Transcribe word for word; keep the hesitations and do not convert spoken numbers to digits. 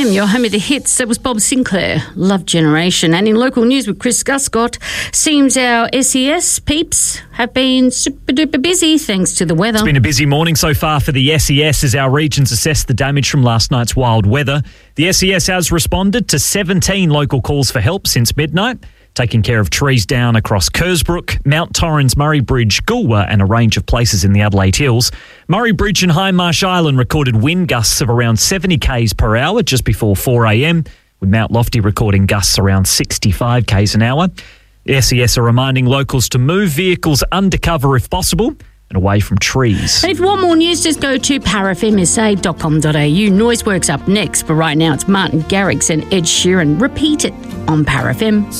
M, your home of the hits. That was Bob Sinclair, Love Generation. And in local news with Chris Guscott, seems our S E S peeps have been super duper busy thanks to the weather. It's been a busy morning so far for the S E S as our regions assess the damage from last night's wild weather. The S E S has responded to seventeen local calls for help since midnight, taking care of trees down across Kersbrook, Mount Torrens, Murray Bridge, Goolwa and a range of places in the Adelaide Hills. Murray Bridge and Hindmarsh Island recorded wind gusts of around seventy kays per hour just before four a.m, with Mount Lofty recording gusts around sixty-five kays an hour. The S E S are reminding locals to move vehicles undercover if possible and away from trees. And if you want more news, just go to power f m s a dot com dot a u. Noiseworks up next, but right now it's Martin Garrix and Ed Sheeran. Repeat it on Power F M.